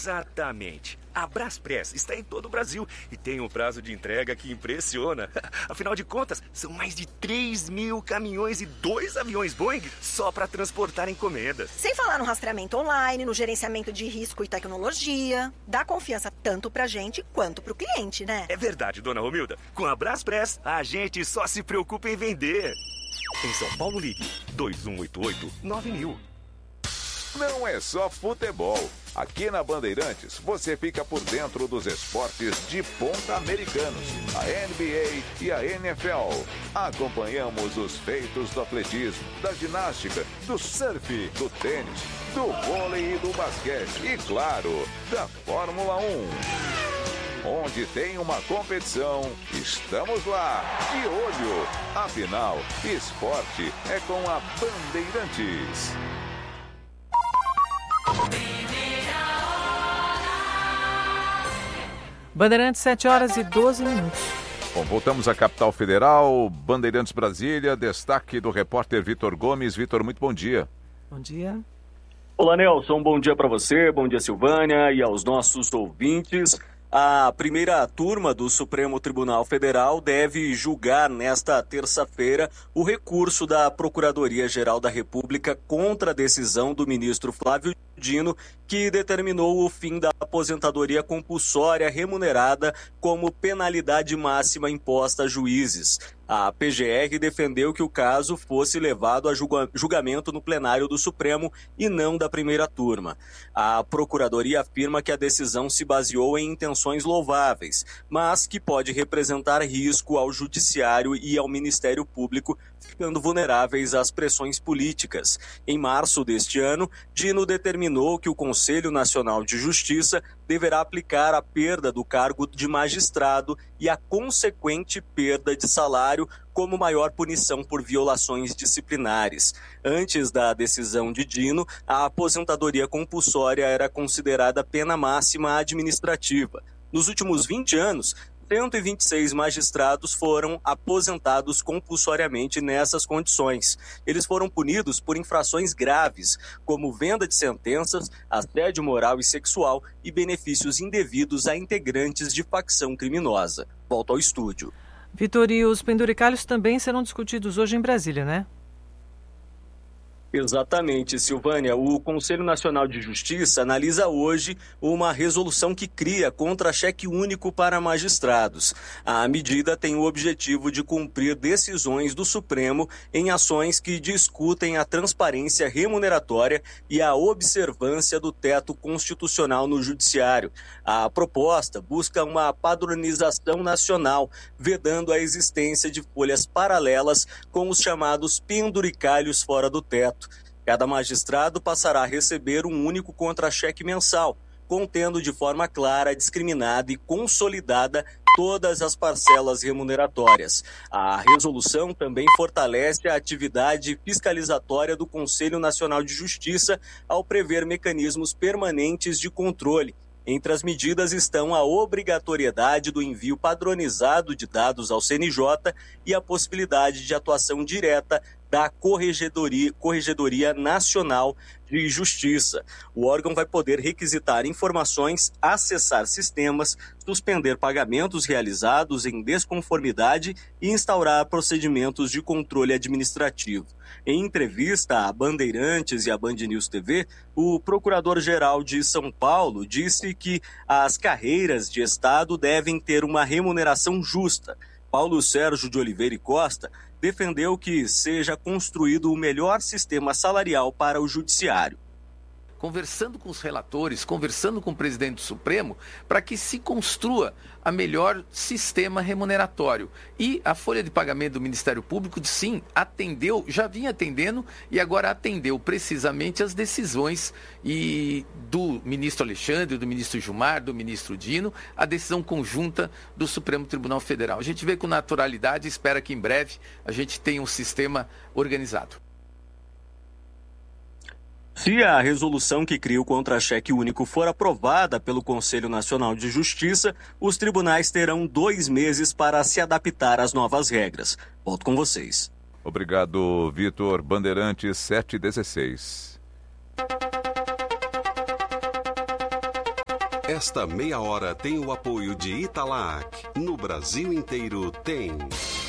Exatamente. A Braspress está em todo o Brasil e tem um prazo de entrega que impressiona. Afinal de contas, são mais de 3.000 caminhões e 2 aviões Boeing só para transportar encomendas. Sem falar no rastreamento online, no gerenciamento de risco e tecnologia. Dá confiança tanto pra gente quanto pro cliente, né? É verdade, dona Romilda. Com a Braspress, a gente só se preocupa em vender. Em São Paulo, ligue 2188-9000. Não é só futebol. Aqui na Bandeirantes, você fica por dentro dos esportes de ponta americanos, a NBA e a NFL. Acompanhamos os feitos do atletismo, da ginástica, do surf, do tênis, do vôlei e do basquete e, claro, da Fórmula 1. Onde tem uma competição, estamos lá, de olho. Afinal, esporte é com a Bandeirantes. Bandeirantes, 7h12. Bom, voltamos à capital federal, Bandeirantes Brasília, destaque do repórter Vitor Gomes. Vitor, muito bom dia. Bom dia. Olá, Nelson, bom dia para você, bom dia, Silvânia, e aos nossos ouvintes. A primeira turma do Supremo Tribunal Federal deve julgar nesta terça-feira o recurso da Procuradoria-Geral da República contra a decisão do ministro Flávio Dino, que determinou o fim da aposentadoria compulsória remunerada como penalidade máxima imposta a juízes. A PGR defendeu que o caso fosse levado a julgamento no plenário do Supremo e não da primeira turma. A Procuradoria afirma que a decisão se baseou em intenções louváveis, mas que pode representar risco ao Judiciário e ao Ministério Público, ficando vulneráveis às pressões políticas. Em março deste ano, Dino determinou que o Conselho Nacional de Justiça deverá aplicar a perda do cargo de magistrado e a consequente perda de salário como maior punição por violações disciplinares. Antes da decisão de Dino, a aposentadoria compulsória era considerada pena máxima administrativa. Nos últimos 20 anos, 126 magistrados foram aposentados compulsoriamente nessas condições. Eles foram punidos por infrações graves, como venda de sentenças, assédio moral e sexual e benefícios indevidos a integrantes de facção criminosa. Volto ao estúdio. Vitor, e os penduricalhos também serão discutidos hoje em Brasília, né? Exatamente, Silvânia. O Conselho Nacional de Justiça analisa hoje uma resolução que cria contra-cheque único para magistrados. A medida tem o objetivo de cumprir decisões do Supremo em ações que discutem a transparência remuneratória e a observância do teto constitucional no Judiciário. A proposta busca uma padronização nacional, vedando a existência de folhas paralelas com os chamados penduricalhos fora do teto. Cada magistrado passará a receber um único contra-cheque mensal, contendo de forma clara, discriminada e consolidada todas as parcelas remuneratórias. A resolução também fortalece a atividade fiscalizatória do Conselho Nacional de Justiça ao prever mecanismos permanentes de controle. Entre as medidas estão a obrigatoriedade do envio padronizado de dados ao CNJ e a possibilidade de atuação direta da Corregedoria Nacional de Justiça. O órgão vai poder requisitar informações, acessar sistemas, suspender pagamentos realizados em desconformidade e instaurar procedimentos de controle administrativo. Em entrevista à Bandeirantes e à Band News TV, o Procurador-Geral de São Paulo disse que as carreiras de Estado devem ter uma remuneração justa. Paulo Sérgio de Oliveira e Costa defendeu que seja construído o melhor sistema salarial para o Judiciário. Conversando com os relatores, conversando com o presidente do Supremo, para que se construa a melhor sistema remuneratório. E a folha de pagamento do Ministério Público, sim, atendeu, já vinha atendendo e agora atendeu precisamente as decisões do ministro Alexandre, do ministro Gilmar, do ministro Dino, a decisão conjunta do Supremo Tribunal Federal. A gente vê com naturalidade e espera que em breve a gente tenha um sistema organizado. Se a resolução que cria o contra-cheque único for aprovada pelo Conselho Nacional de Justiça, os tribunais terão 2 meses para se adaptar às novas regras. Volto com vocês. Obrigado, Vitor. Bandeirantes 716. Esta meia hora tem o apoio de Italac. No Brasil inteiro tem.